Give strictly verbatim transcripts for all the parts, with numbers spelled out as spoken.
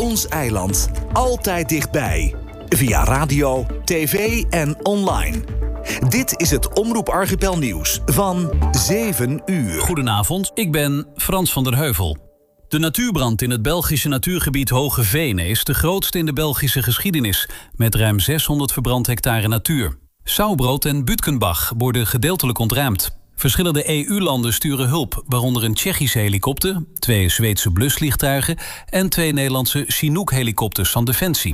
Ons eiland. Altijd dichtbij. Via radio, tv en online. Dit is het Omroep Archipel nieuws van zeven uur. Goedenavond, ik ben Frans van der Heuvel. De natuurbrand in het Belgische natuurgebied Hoge Venen is de grootste in de Belgische geschiedenis, met ruim zeshonderd verbrand hectare natuur. Sauwbrood en Butkenbach worden gedeeltelijk ontruimd. Verschillende E U-landen sturen hulp, waaronder een Tsjechische helikopter, twee Zweedse blusvliegtuigen en twee Nederlandse Chinook-helikopters van Defensie.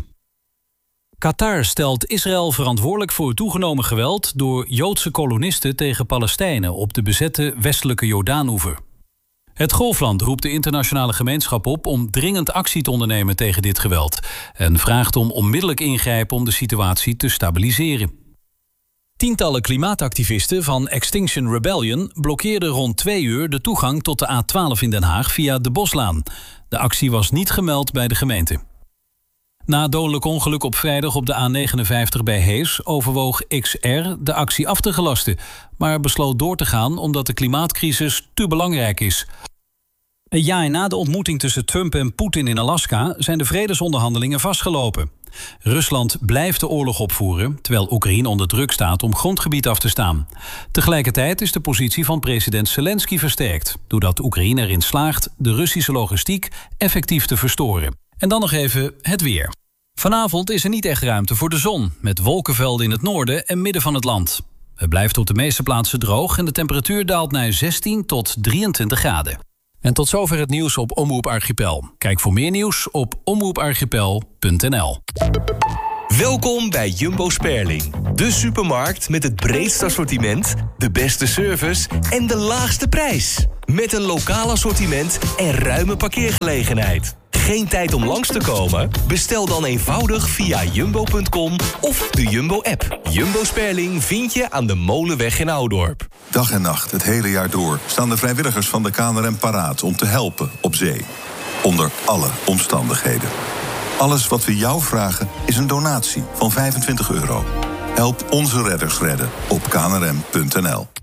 Qatar stelt Israël verantwoordelijk voor het toegenomen geweld door Joodse kolonisten tegen Palestijnen op de bezette westelijke Jordaanoever. Het Golfland roept de internationale gemeenschap op om dringend actie te ondernemen tegen dit geweld en vraagt om onmiddellijk ingrijpen om de situatie te stabiliseren. Tientallen klimaatactivisten van Extinction Rebellion blokkeerden rond twee uur de toegang tot de A twaalf in Den Haag via de Boslaan. De actie was niet gemeld bij de gemeente. Na het dodelijk ongeluk op vrijdag op de A negenenvijftig bij Hees overwoog X R de actie af te gelasten, maar besloot door te gaan omdat de klimaatcrisis te belangrijk is. Een jaar na de ontmoeting tussen Trump en Poetin in Alaska zijn de vredesonderhandelingen vastgelopen. Rusland blijft de oorlog opvoeren, terwijl Oekraïne onder druk staat om grondgebied af te staan. Tegelijkertijd is de positie van president Zelensky versterkt, doordat Oekraïne erin slaagt de Russische logistiek effectief te verstoren. En dan nog even het weer. Vanavond is er niet echt ruimte voor de zon, met wolkenvelden in het noorden en midden van het land. Het blijft op de meeste plaatsen droog en de temperatuur daalt naar zestien tot drieëntwintig graden. En tot zover het nieuws op Omroep Archipel. Kijk voor meer nieuws op omroep archipel punt n l. Welkom bij Jumbo Sperling. De supermarkt met het breedste assortiment, de beste service en de laagste prijs. Met een lokaal assortiment en ruime parkeergelegenheid. Geen tijd om langs te komen? Bestel dan eenvoudig via jumbo punt com of de Jumbo-app. Jumbo Sperling vind je aan de Molenweg in Oudorp. Dag en nacht, het hele jaar door, staan de vrijwilligers van de K N R M paraat om te helpen op zee. Onder alle omstandigheden. Alles wat we jou vragen is een donatie van vijfentwintig euro. Help onze redders redden op k n r m punt n l.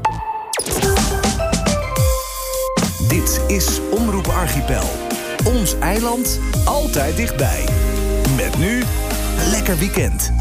Dit is Omroep Archipel. Ons eiland, altijd dichtbij. Met nu, lekker weekend.